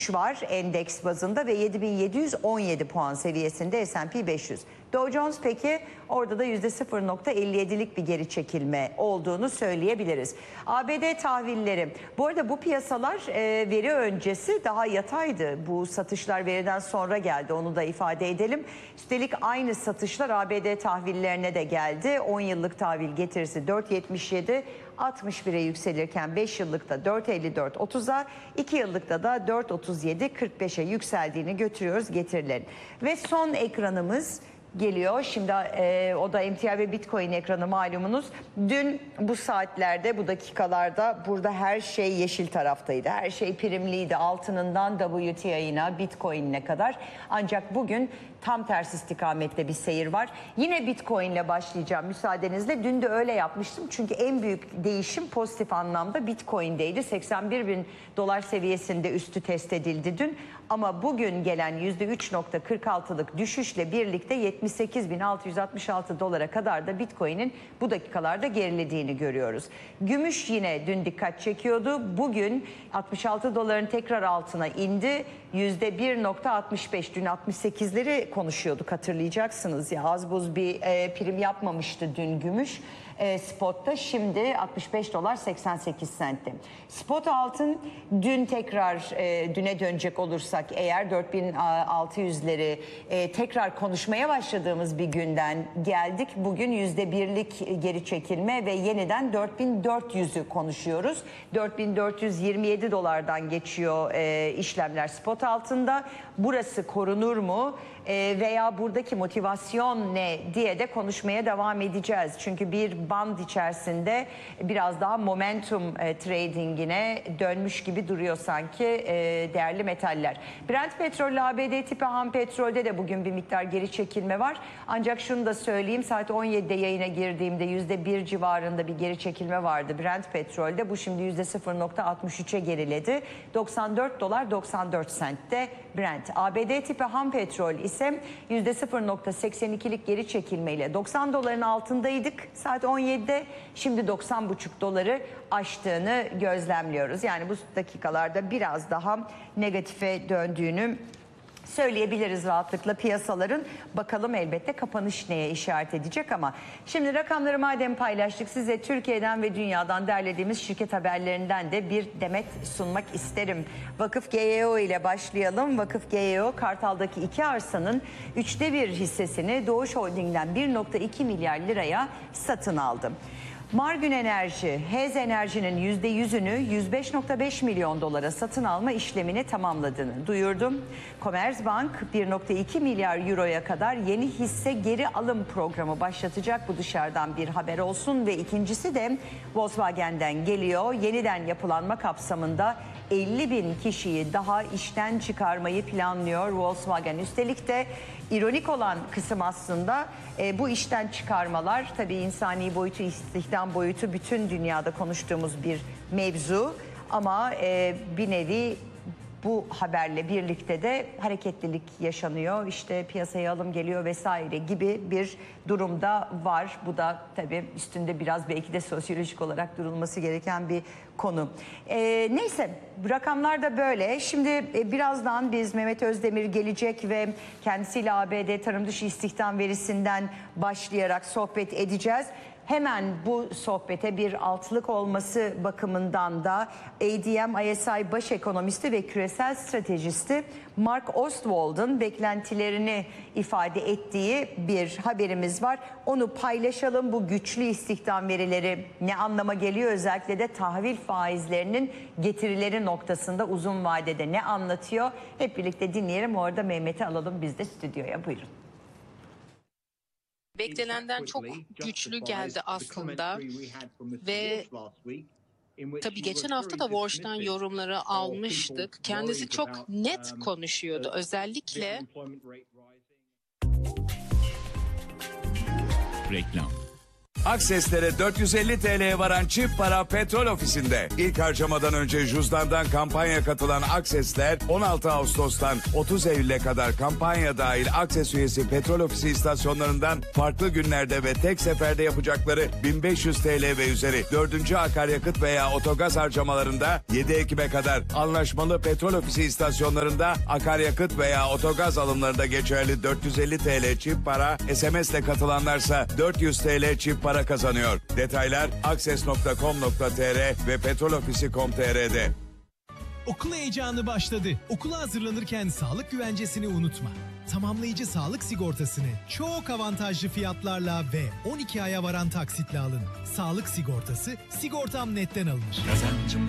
var endeks bazında ve 7717 puan seviyesinde S&P 500. Dow Jones peki orada da %0.57'lik bir geri çekilme olduğunu söyleyebiliriz. ABD tahvilleri. Bu arada bu piyasalar veri öncesi daha yataydı. Bu satışlar veriden sonra geldi, onu da ifade edelim. Üstelik aynı satışlar ABD tahvillerine de geldi. 10 yıllık tahvil getirisi 4.77, 61'e yükselirken 5 yıllıkta 4.54-30'a, 2 yıllıkta da 4.37-45'e yükseldiğini götürüyoruz getirilerin. Ve son ekranımız geliyor. Şimdi o da emtia ve Bitcoin ekranı malumunuz. Dün bu saatlerde, bu dakikalarda burada her şey yeşil taraftaydı. Her şey primliydi. Altınından WTI'ına, Bitcoin'ine kadar. Ancak bugün tam tersi istikamette bir seyir var. Yine Bitcoin'le başlayacağım müsaadenizle. Dün de öyle yapmıştım. Çünkü en büyük değişim pozitif anlamda Bitcoin'deydi. 81 bin dolar seviyesinde üstü test edildi dün. Ama bugün gelen %3.46'lık düşüşle birlikte 78.666 dolara kadar da Bitcoin'in bu dakikalarda gerilediğini görüyoruz. Gümüş yine dün dikkat çekiyordu. Bugün 66 doların tekrar altına indi. %1.65, dün 68'leri konuşuyorduk, hatırlayacaksınız ya, az buz bir prim yapmamıştı dün gümüş spotta. Şimdi 65 dolar 88 sentti. Spot altın dün tekrar düne dönecek olursak eğer 4600'leri tekrar konuşmaya başladığımız bir günden geldik. Bugün %1'lik geri çekilme ve yeniden 4400'ü konuşuyoruz. 4427 dolardan geçiyor işlemler spot altında. Burası korunur mu? Veya buradaki motivasyon ne diye de konuşmaya devam edeceğiz. Çünkü bir band içerisinde biraz daha momentum tradingine dönmüş gibi duruyor sanki değerli metaller. Brent petrol, ABD tipi ham petrolde de bugün bir miktar geri çekilme var. Ancak şunu da söyleyeyim, saat 17'de yayına girdiğimde %1 civarında bir geri çekilme vardı Brent petrolde. Bu şimdi %0.63'e geriledi. 94 dolar 94 sentte Brent. ABD tipi ham petrol ise %0.82'lik geri çekilmeyle 90 doların altındaydık saat 17'de. Şimdi 90,5 doları aştığını gözlemliyoruz. Yani bu dakikalarda biraz daha negatife döndüğünü söyleyebiliriz rahatlıkla piyasaların. Bakalım elbette kapanış neye işaret edecek ama şimdi rakamları madem paylaştık, size Türkiye'den ve dünyadan derlediğimiz şirket haberlerinden de bir demet sunmak isterim. Vakıf GYO ile başlayalım. Vakıf GYO Kartal'daki 2 arsanın 1/3 hissesini Doğuş Holding'den 1.2 milyar liraya satın aldı. Margün Enerji, Hez Enerji'nin %100'ünü 105.5 milyon dolara satın alma işlemini tamamladığını duyurdum. Commerzbank 1.2 milyar euroya kadar yeni hisse geri alım programı başlatacak. Bu dışarıdan bir haber olsun ve ikincisi de Volkswagen'den geliyor. Yeniden yapılanma kapsamında 50 bin kişiyi daha işten çıkarmayı planlıyor Volkswagen. Üstelik de ironik olan kısım aslında bu işten çıkarmalar, tabii insani boyutu, istihdam boyutu bütün dünyada konuştuğumuz bir mevzu. Ama bir nevi bu haberle birlikte de hareketlilik yaşanıyor. İşte piyasaya alım geliyor vesaire gibi bir durumda var. Bu da tabii üstünde biraz belki de sosyolojik olarak durulması gereken bir konu. Neyse, rakamlar da böyle. Şimdi birazdan biz Mehmet Özdemir gelecek ve kendisiyle ABD tarım dışı istihdam verisinden başlayarak sohbet edeceğiz. Hemen bu sohbete bir altlık olması bakımından da ADM ISI baş ekonomisti ve küresel stratejisti Mark Ostwald'ın beklentilerini ifade ettiği bir haberimiz var. Onu paylaşalım. Bu güçlü istihdam verileri ne anlama geliyor? Özellikle de tahvil faizlerinin getirileri noktasında uzun vadede ne anlatıyor? Hep birlikte dinleyelim. Orada Mehmet'i alalım biz de stüdyoya. Buyurun. Beklenenden çok güçlü geldi aslında ve tabii geçen hafta da Walsh'tan yorumları almıştık. Kendisi çok net konuşuyordu. Özellikle reklam. Akseslere 450 TL'ye varan çift para Petrol Ofisi'nde. İlk harcamadan önce cüzdandan kampanya katılan Aksesler 16 Ağustos'tan 30 Eylül'e kadar kampanya dahil Akses üyesi Petrol Ofisi istasyonlarından farklı günlerde ve tek seferde yapacakları 1500 TL ve üzeri 4. akaryakıt veya otogaz harcamalarında 7 Ekim'e kadar anlaşmalı Petrol Ofisi istasyonlarında akaryakıt veya otogaz alımlarında geçerli 450 TL çift para, SMS'le katılanlarsa 400 TL çift para kazanıyor. Detaylar akses.com.tr ve petrolofisi.com.tr'de. Okul heyecanı başladı. Okula hazırlanırken sağlık güvencesini unutma. Tamamlayıcı sağlık sigortasını çok avantajlı fiyatlarla ve 12 aya varan taksitle alın. Sağlık sigortası Sigortam Net'ten alınır. Kazancım